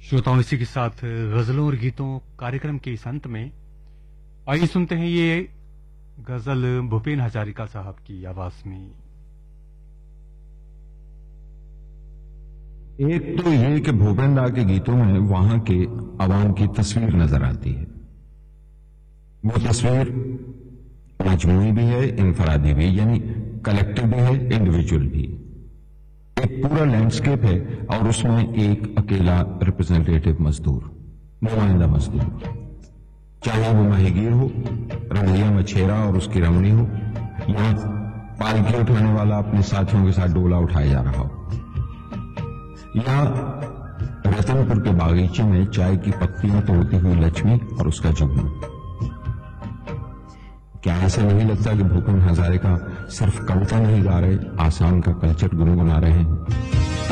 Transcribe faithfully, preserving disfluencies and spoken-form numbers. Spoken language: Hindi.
श्रोताओं, इसी के साथ गजलों और गीतों कार्यक्रम के इस अंत में आइए सुनते हैं ये गजल भूपेन हजारिका साहब की आवाज में। एक तो ये कि भूपेन दा के गीतों में वहां के अवाम की तस्वीर नजर आती है। वो तस्वीर मजमूई भी है, इनफरादी भी, यानी कलेक्टिव भी है, इंडिविजुअल भी। एक पूरा लैंडस्केप है और उसमें एक अकेला रिप्रेजेंटेटिव मजदूर, नुमाइंदा मजदूर, चाहे वो माहीगीर हो, रमैया मछेरा और उसकी रमणी हो, या पालकी उठाने वाला अपने साथियों के साथ डोला उठाया जा रहा हो, या रतनपुर के बागीचे में चाय की पत्तियां तोड़ती हुई लक्ष्मी और उसका जुगनू। क्या ऐसा नहीं लगता कि भूपेन हजारिका सिर्फ कविता नहीं गा रहे, आसाम का कल्चर गुनगुना रहे हैं?